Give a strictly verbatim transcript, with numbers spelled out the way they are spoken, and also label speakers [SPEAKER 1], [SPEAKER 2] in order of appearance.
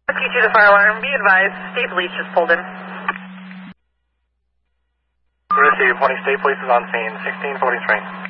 [SPEAKER 1] Rescue to the fire alarm. Be advised, state police just pulled him.
[SPEAKER 2] Rescue, reporting state police is on scene, sixteen forty-three.